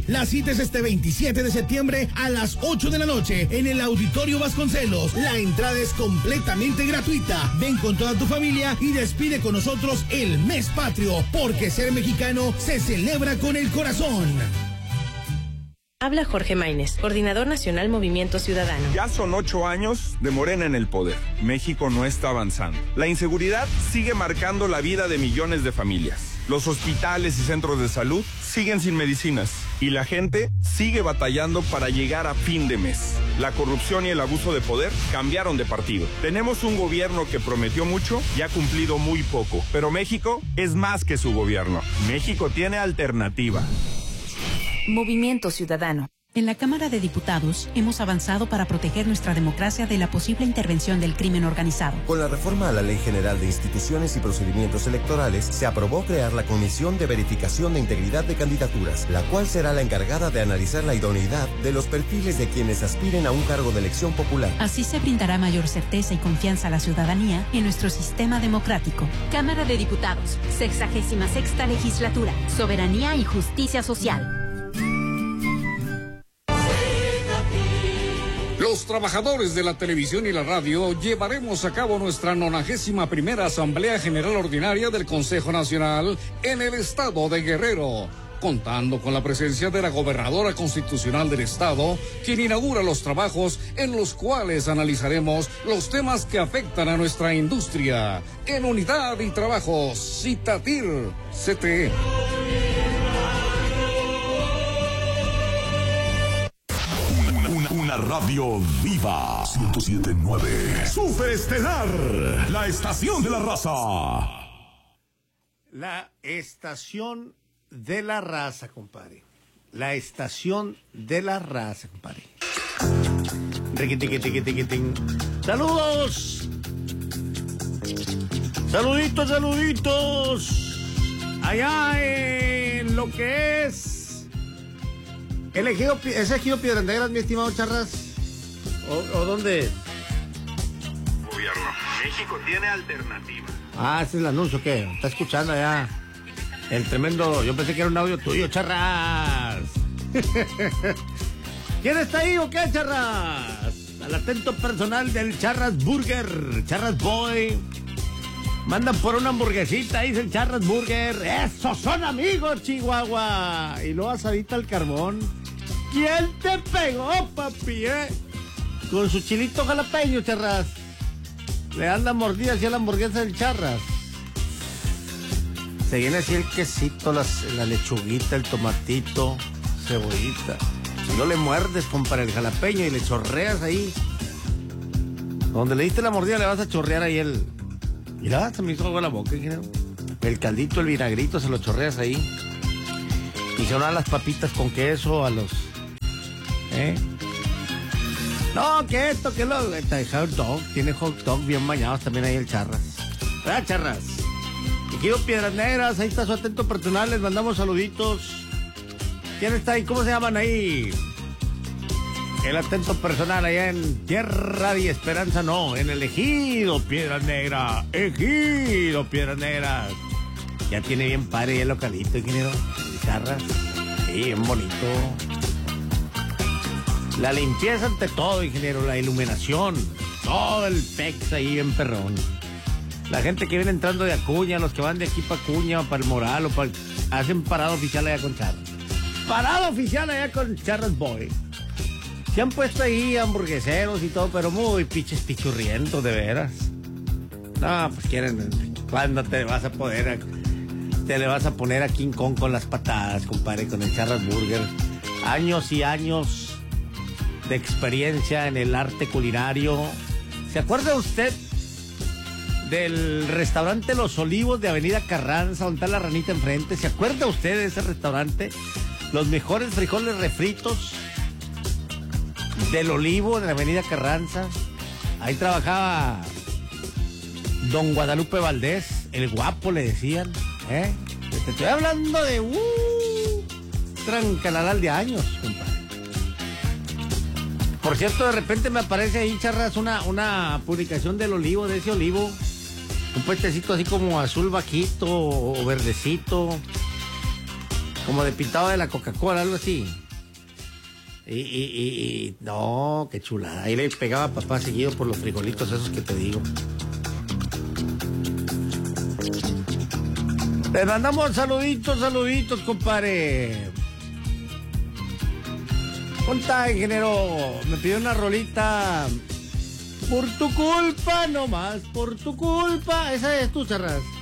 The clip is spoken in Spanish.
La cita es este 27 de septiembre a las 8 de la noche en el Auditorio Vasconcelos. La entrada es completamente gratuita. Ven con toda tu familia y despide con nosotros el mes patrio, porque ser mexicano se celebra con el corazón. Habla Jorge Maínez, coordinador nacional Movimiento Ciudadano. Ya son 8 años de Morena en el poder. México no está avanzando. La inseguridad sigue marcando la vida de millones de familias. Los hospitales y centros de salud siguen sin medicinas. Y la gente sigue batallando para llegar a fin de mes. La corrupción y el abuso de poder cambiaron de partido. Tenemos un gobierno que prometió mucho y ha cumplido muy poco. Pero México es más que su gobierno. México tiene alternativa. Movimiento Ciudadano. En la Cámara de Diputados hemos avanzado para proteger nuestra democracia de la posible intervención del crimen organizado. Con la reforma a la Ley General de Instituciones y Procedimientos Electorales, se aprobó crear la Comisión de Verificación de Integridad de Candidaturas, la cual será la encargada de analizar la idoneidad de los perfiles de quienes aspiren a un cargo de elección popular. Así se brindará mayor certeza y confianza a la ciudadanía en nuestro sistema democrático. Cámara de Diputados, 66ª Legislatura, Soberanía y Justicia Social. Los trabajadores de la televisión y la radio llevaremos a cabo nuestra 91ª Asamblea General Ordinaria del Consejo Nacional en el estado de Guerrero, contando con la presencia de la gobernadora constitucional del estado, quien inaugura los trabajos en los cuales analizaremos los temas que afectan a nuestra industria. En Unidad y Trabajo, Citatir, CTE. Una radio viva. 107.9. Superestelar. La estación de la raza. La estación de la raza, compadre. La estación de la raza, compadre. ¡Saludos! ¡Saluditos, saluditos! Allá en lo que es... ¿Es Ejido Piedras Negras, mi estimado Charras? ¿O dónde? Gobierno. México tiene alternativa. Ah, ese es el anuncio, ¿qué? Está escuchando allá el tremendo... Yo pensé que era un audio tuyo, Charras. ¿Quién está ahí o qué, Charras? Al atento personal del Charras Burger, Charras Boy. Mandan por una hamburguesita, dice el Charras Burger. ¡Esos son amigos, Chihuahua! Y luego asadita al carbón. ¿Quién te pegó, papi, Con su chilito jalapeño, Charras. Le anda mordida hacia la hamburguesa del Charras. Se viene así el quesito, la lechuguita, el tomatito, cebollita. Si no le muerdes, compadre, el jalapeño y le chorreas ahí. Donde le diste la mordida le vas a chorrear ahí el... Mira, se me hizo agua la boca, ingeniero. El caldito, el vinagrito, se lo chorreas ahí. Y se van las papitas con queso a los... No, que esto, que lo... Hot dog, tiene hot dog bien bañados también ahí el Charras. ¿Verdad, Charras? Ejido Piedras Negras, ahí está su atento personal, les mandamos saluditos. ¿Quién está ahí? ¿Cómo se llaman ahí? El atento personal allá en Tierra y Esperanza, no, en el Ejido Piedras Negras. Ejido Piedras Negras. Ya tiene bien padre el localito, ingeniero. Charras. Sí, bien bonito. La limpieza ante todo, ingeniero, la iluminación. Todo el pex ahí bien perrón. La gente que viene entrando de Acuña, los que van de aquí para Acuña, para el Moral, o para... hacen parado oficial allá con Charras. Parado oficial allá con Charras Boy. Se han puesto ahí hamburgueseros y todo, pero muy piches pichurrientos, de veras. No, pues quieren... ¿Cuándo te vas a poder... te le vas a poner a King Kong con las patadas, compadre, con el Charras Burger? Años y años de experiencia en el arte culinario. ¿Se acuerda usted del restaurante Los Olivos de Avenida Carranza, donde está la ranita enfrente? ¿Se acuerda usted de ese restaurante? Los mejores frijoles refritos del Olivo de la Avenida Carranza. Ahí trabajaba don Guadalupe Valdés, el guapo le decían, Te estoy hablando de trancalalal de años, compadre. Por cierto, de repente me aparece ahí, Charras, una publicación del olivo, de ese olivo. Un puentecito así como azul bajito o verdecito. Como de pintado de la Coca-Cola, algo así. No, qué chulada. Ahí le pegaba a papá seguido por los frijolitos esos que te digo. Le mandamos saluditos, compadre. Conta, ingeniero. Me pidió una rolita. Por tu culpa, nomás, por tu culpa. Esa es tu, Charras.